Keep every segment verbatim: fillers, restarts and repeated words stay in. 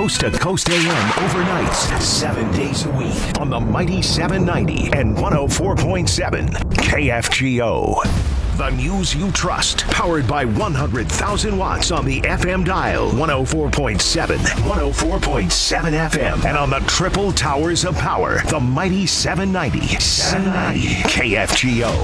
Coast to Coast A M overnights, seven days a week on the mighty seven ninety and one oh four point seven K F G O. The news you trust, powered by one hundred thousand watts on the F M dial, one oh four point seven, one oh four point seven F M, and on the triple towers of power, the mighty seven ninety, seven ninety K F G O.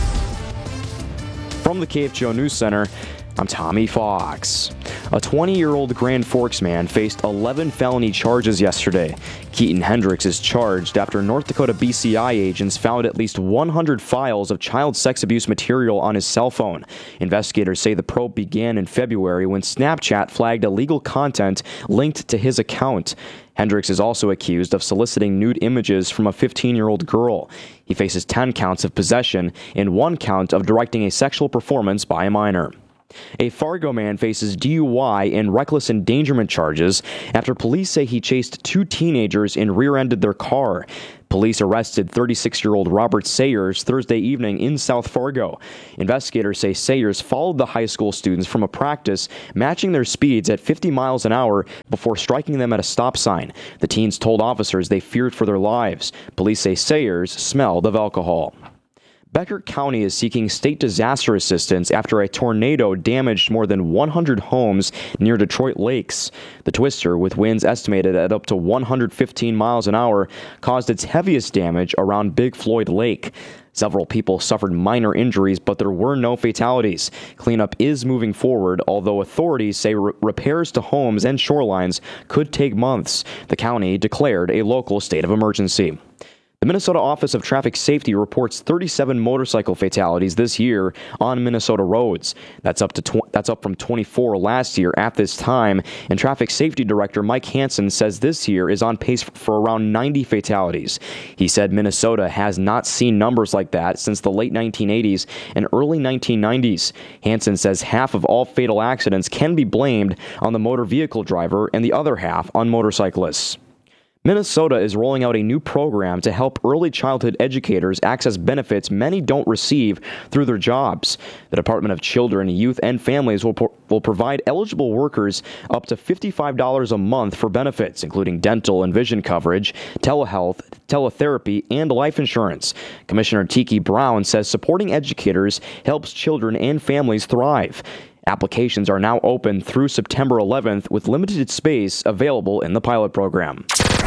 From the K F G O News Center, I'm Tommy Fox. A twenty-year-old Grand Forks man faced eleven felony charges yesterday. Keaton Hendricks is charged after North Dakota B C I agents found at least one hundred files of child sex abuse material on his cell phone. Investigators say the probe began in February when Snapchat flagged illegal content linked to his account. Hendricks is also accused of soliciting nude images from a fifteen-year-old girl. He faces ten counts of possession and one count of directing a sexual performance by a minor. A Fargo man faces D U I and reckless endangerment charges after police say he chased two teenagers and rear-ended their car. Police arrested thirty-six-year-old Robert Sayers Thursday evening in South Fargo. Investigators say Sayers followed the high school students from a practice, matching their speeds at fifty miles an hour before striking them at a stop sign. The teens told officers they feared for their lives. Police say Sayers smelled of alcohol. Becker County is seeking state disaster assistance after a tornado damaged more than one hundred homes near Detroit Lakes. The twister, with winds estimated at up to one hundred fifteen miles an hour, caused its heaviest damage around Big Floyd Lake. Several people suffered minor injuries, but there were no fatalities. Cleanup is moving forward, although authorities say re- repairs to homes and shorelines could take months. The county declared a local state of emergency. The Minnesota Office of Traffic Safety reports thirty-seven motorcycle fatalities this year on Minnesota roads. That's up to tw- that's up from twenty-four last year at this time. And Traffic Safety Director Mike Hansen says this year is on pace for around ninety fatalities. He said Minnesota has not seen numbers like that since the late nineteen eighties and early nineteen nineties. Hansen says half of all fatal accidents can be blamed on the motor vehicle driver and the other half on motorcyclists. Minnesota is rolling out a new program to help early childhood educators access benefits many don't receive through their jobs. The Department of Children, Youth, and Families will, pro- will provide eligible workers up to fifty-five dollars a month for benefits, including dental and vision coverage, telehealth, teletherapy, and life insurance. Commissioner Tiki Brown says supporting educators helps children and families thrive. Applications are now open through September eleventh with limited space available in the pilot program.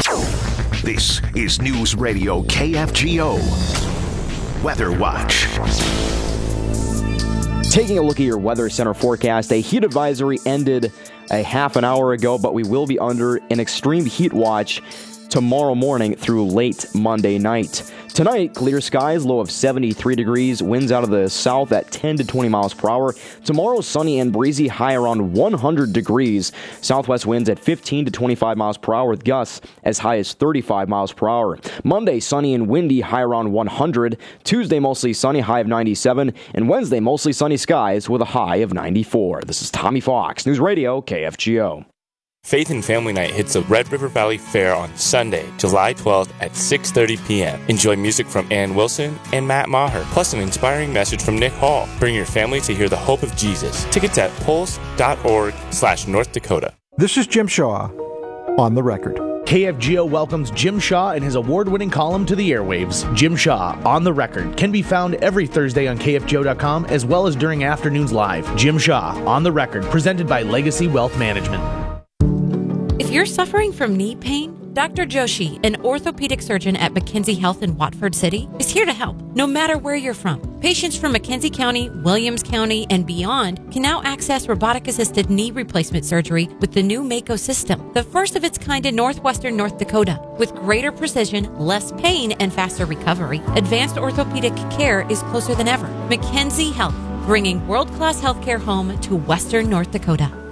This is News Radio K F G O Weather Watch. Taking a look at your Weather Center forecast, a heat advisory ended a half an hour ago, but we will be under an extreme heat watch tomorrow morning through late Monday night. Tonight, clear skies, low of seventy-three degrees, winds out of the south at ten to twenty miles per hour. Tomorrow, sunny and breezy, high around one hundred degrees. Southwest winds at fifteen to twenty-five miles per hour with gusts as high as thirty-five miles per hour. Monday, sunny and windy, high around one hundred. Tuesday, mostly sunny, high of ninety-seven. And Wednesday, mostly sunny skies with a high of ninety-four. This is Tommy Fox, News Radio K F G O. Faith and Family Night hits the Red River Valley Fair on Sunday, July twelfth at six thirty p.m. Enjoy music from Ann Wilson and Matt Maher, plus an inspiring message from Nick Hall. Bring your family to hear the hope of Jesus. Tickets at pulse.org slash North Dakota. This is Jim Shaw on the record. K F G O welcomes Jim Shaw and his award-winning column to the airwaves. Jim Shaw, On the Record, can be found every Thursday on K F G O dot com as well as during afternoons live. Jim Shaw, On the Record, presented by Legacy Wealth Management. If you're suffering from knee pain, Doctor Joshi, an orthopedic surgeon at McKenzie Health in Watford City, is here to help, no matter where you're from. Patients from McKenzie County, Williams County, and beyond can now access robotic-assisted knee replacement surgery with the new Mako system, the first of its kind in northwestern North Dakota. With greater precision, less pain, and faster recovery, advanced orthopedic care is closer than ever. McKenzie Health, bringing world-class healthcare home to western North Dakota.